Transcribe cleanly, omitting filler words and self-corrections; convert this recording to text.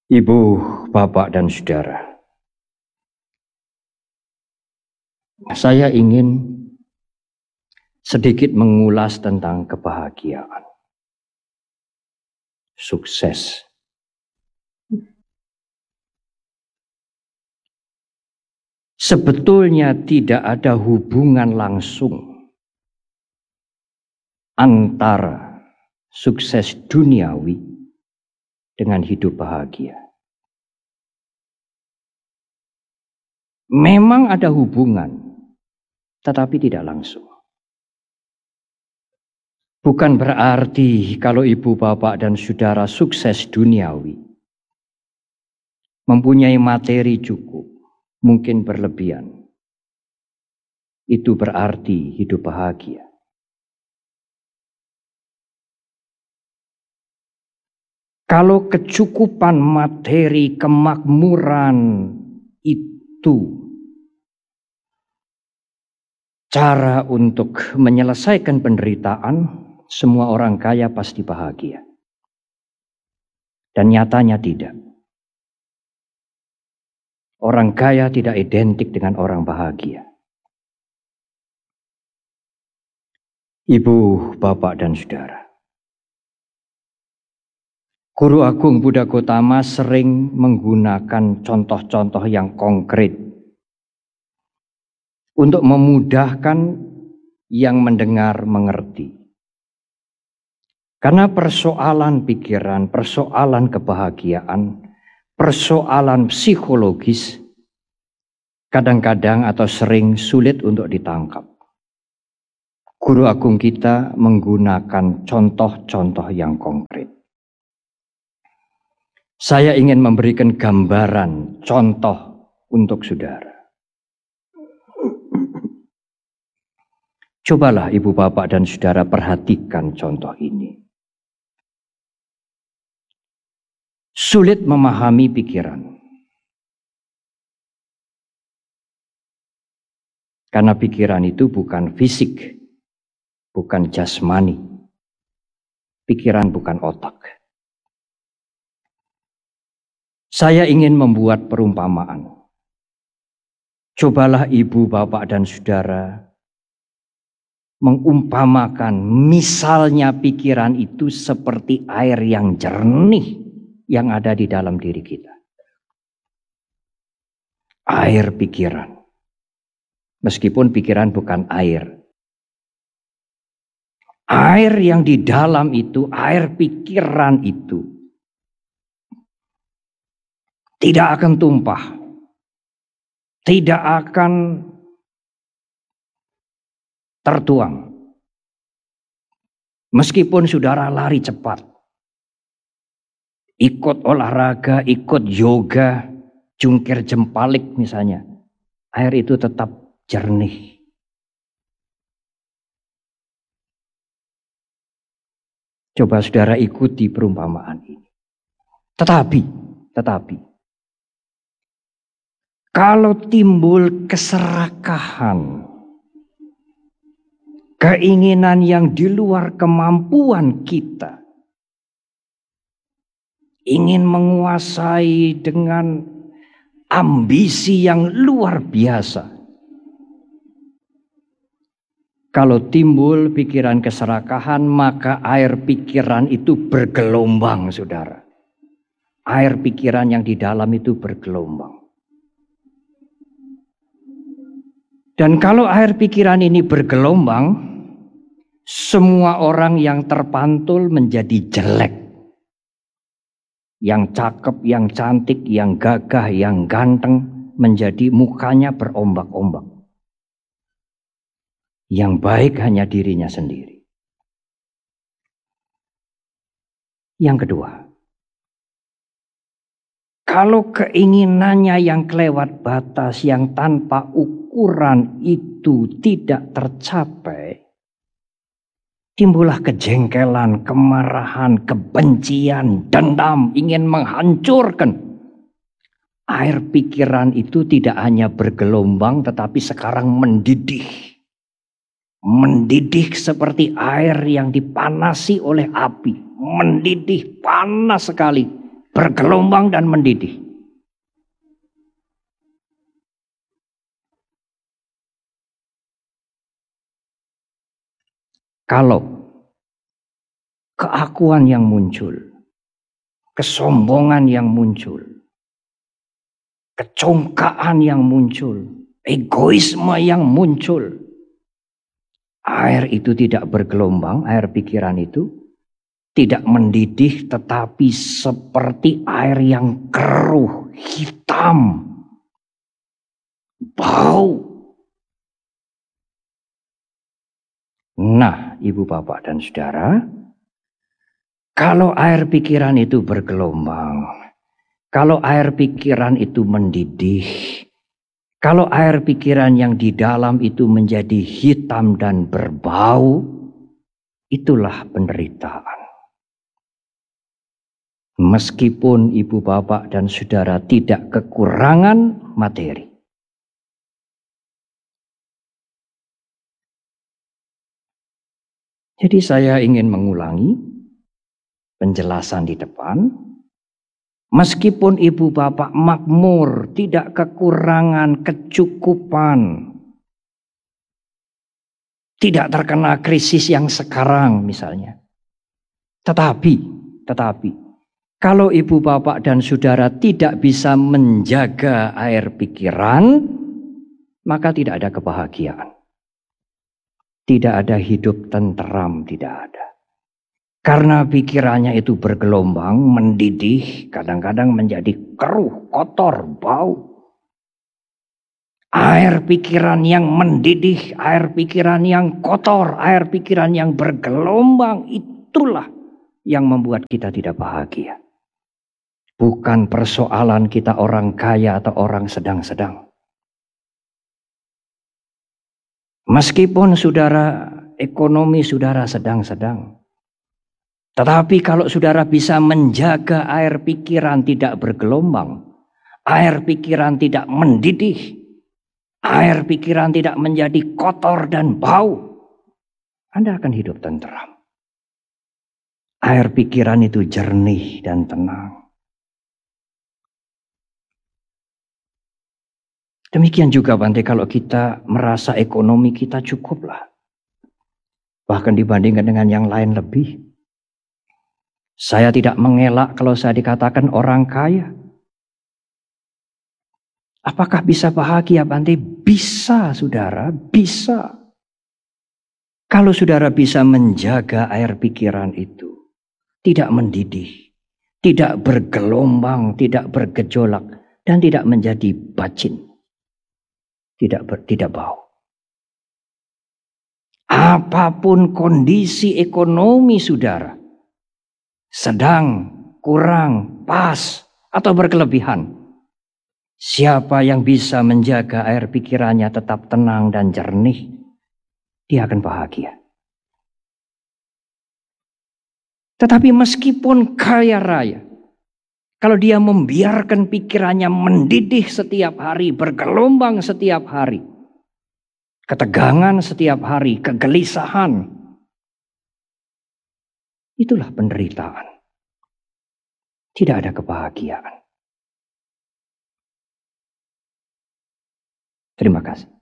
Ibu, bapak, dan saudara, saya ingin sedikit mengulas tentang kebahagiaan, sukses. Sebetulnya tidak ada hubungan langsung antara sukses duniawi dengan hidup bahagia. Memang ada hubungan, tetapi tidak langsung. Bukan berarti kalau ibu, bapak, dan saudara sukses duniawi, mempunyai materi cukup, mungkin berlebihan, itu berarti hidup bahagia. Kalau kecukupan materi, kemakmuran itu cara untuk menyelesaikan penderitaan, semua orang kaya pasti bahagia. Dan nyatanya tidak. Orang kaya tidak identik dengan orang bahagia. Ibu, bapak, dan saudara, Guru Agung Buddha Gautama sering menggunakan contoh-contoh yang konkret untuk memudahkan yang mendengar mengerti. Karena persoalan pikiran, persoalan kebahagiaan, persoalan psikologis kadang-kadang atau sering sulit untuk ditangkap. Guru Agung kita menggunakan contoh-contoh yang konkret. Saya ingin memberikan gambaran, contoh untuk saudara. Cobalah ibu, bapak, dan saudara perhatikan contoh ini. Sulit memahami pikiran. Karena pikiran itu bukan fisik, bukan jasmani. Pikiran bukan otak. Saya ingin membuat perumpamaan. Cobalah ibu, bapak, dan saudara mengumpamakan misalnya pikiran itu seperti air yang jernih yang ada di dalam diri kita. Air pikiran. Meskipun pikiran bukan air. Air yang di dalam itu, air pikiran itu tidak akan tumpah. Tidak akan tertuang. Meskipun saudara lari cepat. Ikut olahraga, ikut yoga, jungkir jempalik misalnya. Air itu tetap jernih. Coba saudara ikuti perumpamaan ini. Tetapi kalau timbul keserakahan, keinginan yang di luar kemampuan kita, ingin menguasai dengan ambisi yang luar biasa. Kalau timbul pikiran keserakahan, maka air pikiran itu bergelombang, saudara. Air pikiran yang di dalam itu bergelombang. Dan kalau air pikiran ini bergelombang, semua orang yang terpantul menjadi jelek. Yang cakep, yang cantik, yang gagah, yang ganteng, menjadi mukanya berombak-ombak. Yang baik hanya dirinya sendiri. Yang kedua, kalau keinginannya yang kelewat batas, yang tanpa ukuran itu tidak tercapai, timbullah kejengkelan, kemarahan, kebencian, dendam, ingin menghancurkan. Air pikiran itu tidak hanya bergelombang, tetapi sekarang mendidih. Mendidih seperti air yang dipanasi oleh api. Mendidih panas sekali. bergelombang dan mendidih. Kalau keakuan yang muncul, kesombongan yang muncul, kecongkaan yang muncul, egoisme yang muncul, air itu tidak bergelombang, air pikiran itu tidak mendidih, tetapi seperti air yang keruh, hitam, bau. Nah, ibu, bapak, dan saudara, kalau air pikiran itu bergelombang, kalau air pikiran itu mendidih, kalau air pikiran yang di dalam itu menjadi hitam dan berbau, itulah penderitaan. Meskipun ibu, bapak, dan saudara tidak kekurangan materi. Jadi saya ingin mengulangi penjelasan di depan. Meskipun ibu bapak makmur, tidak kekurangan, kecukupan, tidak terkena krisis yang sekarang misalnya. Tetapi, kalau ibu bapak dan saudara tidak bisa menjaga air pikiran, maka tidak ada kebahagiaan. Tidak ada hidup tenteram, tidak ada. Karena pikirannya itu bergelombang, mendidih, kadang-kadang menjadi keruh, kotor, bau. Air pikiran yang mendidih, air pikiran yang kotor, air pikiran yang bergelombang, itulah yang membuat kita tidak bahagia. Bukan persoalan kita orang kaya atau orang sedang-sedang. Meskipun saudara, ekonomi saudara sedang-sedang. Tetapi kalau saudara bisa menjaga air pikiran tidak bergelombang, air pikiran tidak mendidih, air pikiran tidak menjadi kotor dan bau, Anda akan hidup tenteram. Air pikiran itu jernih dan tenang. Demikian juga Bante, kalau kita merasa ekonomi kita cukuplah. Bahkan dibandingkan dengan yang lain lebih. Saya tidak mengelak kalau saya dikatakan orang kaya. Apakah bisa bahagia Bante? Bisa saudara, bisa. Kalau saudara bisa menjaga air pikiran itu. Tidak mendidih, tidak bergelombang, tidak bergejolak, dan tidak menjadi bacin. Tidak bau. Apapun kondisi ekonomi saudara, sedang, kurang, pas, atau berkelebihan, siapa yang bisa menjaga air pikirannya tetap tenang dan jernih, dia akan bahagia. Tetapi meskipun kaya raya, kalau dia membiarkan pikirannya mendidih setiap hari, bergelombang setiap hari, ketegangan setiap hari, kegelisahan, itulah penderitaan. Tidak ada kebahagiaan. Terima kasih.